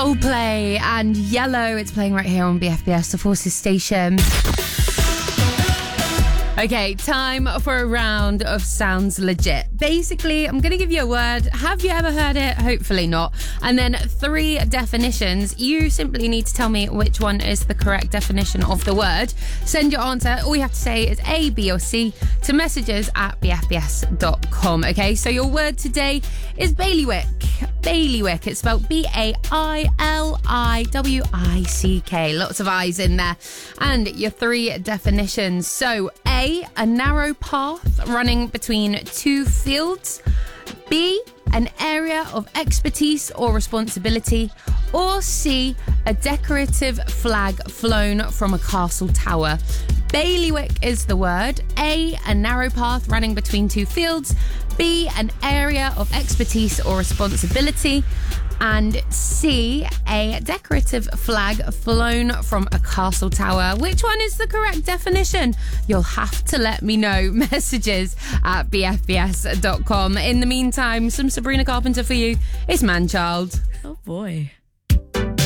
Coldplay and Yellow. It's playing right here on BFBS, the Forces station. Okay, time for a round of Sounds Legit. Basically, I'm going to give you a word. Have you ever heard it? Hopefully not. And then 3 definitions. You simply need to tell me which one is the correct definition of the word. Send your answer. All you have to say is A, B or C to messages at bfbs.com. Okay, so your word today is bailiwick. Bailiwick. It's spelled B-A-I-L-I-W-I-C-K. Lots of I's in there. And your 3 definitions. So A narrow path running between 2 fields. B, an area of expertise or responsibility. Or C, a decorative flag flown from a castle tower. Bailiwick is the word. A narrow path running between 2 fields. B, an area of expertise or responsibility. And C, a decorative flag flown from a castle tower. Which one is the correct definition? You'll have to let me know. Messages at bfbs.com. In the meantime, some Sabrina Carpenter for you. It's Manchild. Oh boy.